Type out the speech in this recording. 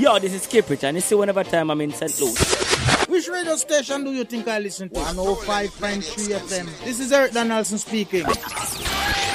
Yo, this is Skip Rich, and you see whenever time I'm in St. Louis. Which radio station do you think I listen to? 105.3 FM. This is Eric Donaldson speaking.